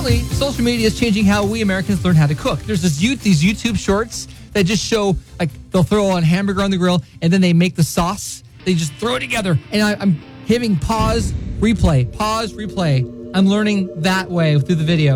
apparently, social media is changing how we Americans learn how to cook. There's these YouTube shorts that just show, like, they'll throw a hamburger on the grill, and then they make the sauce. They just throw it together. And I'm hitting pause, replay. I'm learning that way through the video.